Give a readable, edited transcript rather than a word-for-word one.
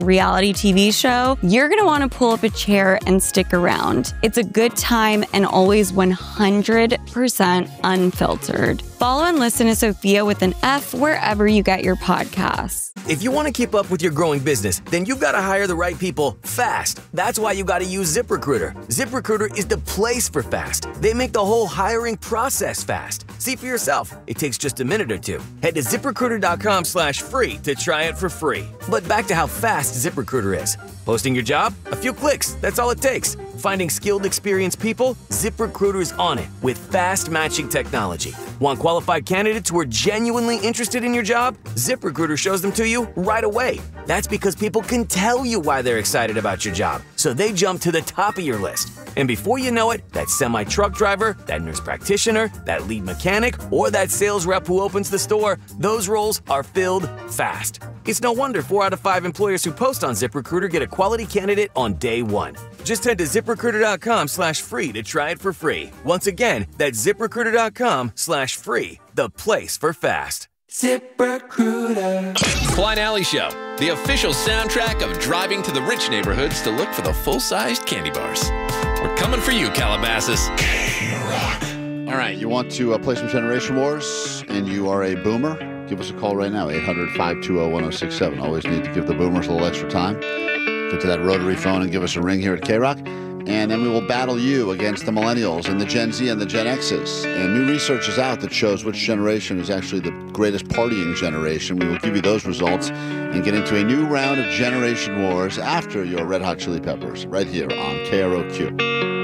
reality TV show, you're going to want to pull up a chair and stick around. It's a good time and always 100% unfiltered. Follow and listen to Sophia with an F wherever you get your podcasts. If you want to keep up with your growing business, then you've got to hire the right people fast. That's why you got to use ZipRecruiter. ZipRecruiter is the place for fast. They make the whole hiring process fast. See for yourself. It takes just a minute or two. Head to ZipRecruiter.com/free to try it for free. But back to how fast ZipRecruiter is. Posting your job? A few clicks. That's all it takes. Finding skilled, experienced people? ZipRecruiter's on it with fast matching technology. Want qualified candidates who are genuinely interested in your job? ZipRecruiter shows them to you right away. That's because people can tell you why they're excited about your job, so they jump to the top of your list. And before you know it, that semi-truck driver, that nurse practitioner, that lead mechanic, or that sales rep who opens the store, those roles are filled fast. It's no wonder 4 out of 5 employers who post on ZipRecruiter get a quality candidate on day one. Just head to ZipRecruiter.com/free to try it for free. Once again, that's ZipRecruiter.com/free, the place for fast. ZipRecruiter. Klein Alley Show, the official soundtrack of driving to the rich neighborhoods to look for the full-sized candy bars. We're coming for you, Calabasas. All right, you want to play some Generation Wars and you are a boomer? Give us a call right now, 800-520-1067. Always need to give the boomers a little extra time. Get to that rotary phone and give us a ring here at K-Rock. And then we will battle you against the millennials and the Gen Z and the Gen X's. And new research is out that shows which generation is actually the greatest partying generation. We will give you those results and get into a new round of Generation Wars after your Red Hot Chili Peppers right here on KROQ.